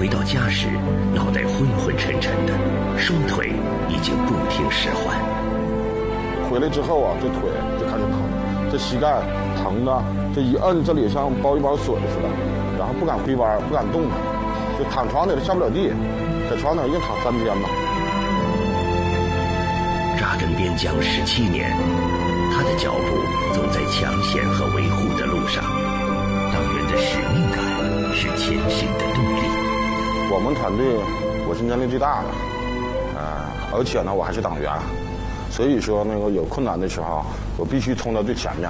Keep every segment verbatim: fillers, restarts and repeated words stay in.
回到家时，脑袋昏昏沉沉的，双腿已经不听使唤。 回来之后啊，这腿就开始疼，这膝盖疼的，这一摁这里像包一包水似的，然后不敢回弯，不敢动弹，就躺床里都下不了地，在床上硬躺三天吧。 扎根边疆十七年，他的脚步走在抢险和维护的路上，党员的使命感是前行的动力。 我们团队我是年龄最大的，呃，而且呢我还是党员，所以说那个有困难的时候，我必须冲到最前面。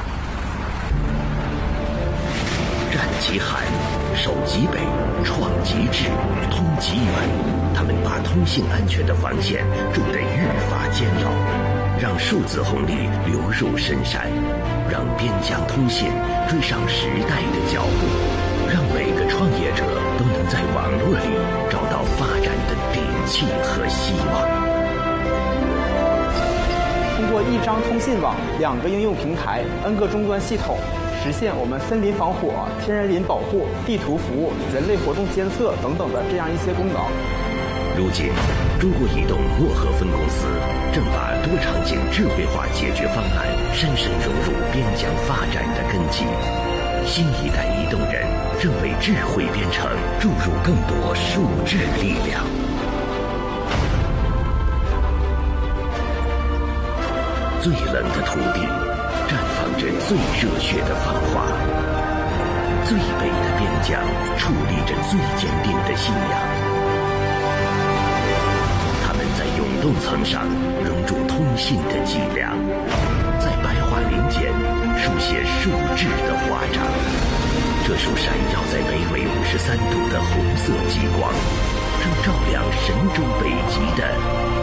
战极寒，守极北，创极智，通极远。他们把通信安全的防线筑得愈发坚牢，让数字红利流入深山，让边疆通信追上时代的脚步，让每个创业者都能在网络里找到发展的底气和希望。 通过一张通信网、两个应用平台、N 个终端系统，实现我们森林防火、天然林保护、地图服务、人类活动监测等等的这样一些功能。 如今，中国移动漠河分公司正把多场景智慧化解决方案深深融入边疆发展的根基。新一代移动人正为智慧边城注入更多数智力量。最冷的土地，绽放着最热血的繁华；最北的边疆，矗立着最坚定的信仰。在永动层上融入通信的脊梁，在白桦林间书写数智的华章。这束闪耀在北纬五十三度的红色极光，正照亮神州北极的